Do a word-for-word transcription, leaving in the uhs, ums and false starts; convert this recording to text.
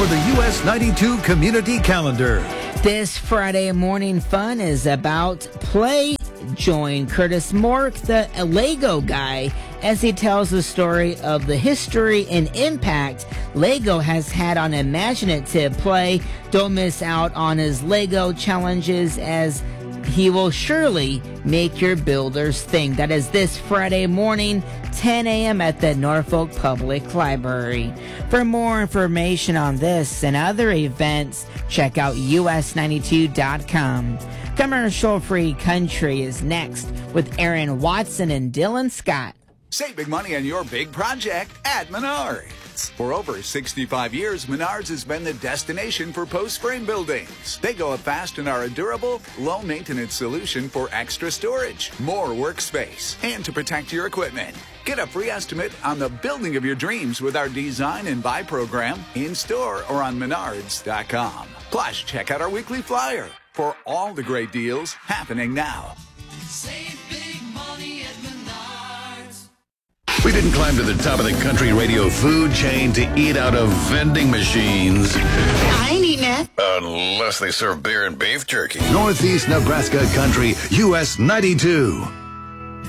for the U S ninety-two Community Calendar. This Friday morning fun is about play. Join Curtis Mork, the Lego guy, as he tells the story of the history and impact Lego has had on imaginative play. Don't miss out on his Lego challenges, as he will surely make your builders think. That is this Friday morning, ten a.m. at the Norfolk Public Library. For more information on this and other events, check out U S ninety-two dot com. Commercial-free country is next with Aaron Watson and Dylan Scott. Save big money on your big project at Menards. For over sixty-five years, Menards has been the destination for post-frame buildings. They go up fast and are a durable, low-maintenance solution for extra storage, more workspace, and to protect your equipment. Get a free estimate on the building of your dreams with our Design and Buy program in-store or on menards dot com. Plus, check out our weekly flyer for all the great deals happening now. Save big money at Menards. We didn't climb to the top of the country radio food chain to eat out of vending machines. I ain't eating that. Unless they serve beer and beef jerky. Northeast Nebraska Country, U S ninety-two.